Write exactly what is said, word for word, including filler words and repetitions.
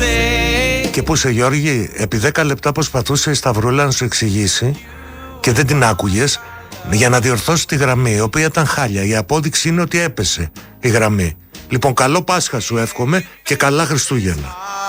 Και πού σε Γιώργη, επί δέκα λεπτά προσπαθούσε η Σταυρούλα να σου εξηγήσει και δεν την άκουγες, για να διορθώσει τη γραμμή, η οποία ήταν χάλια. Η απόδειξη είναι ότι έπεσε η γραμμή. Λοιπόν, καλό Πάσχα σου εύχομαι και καλά Χριστούγεννα.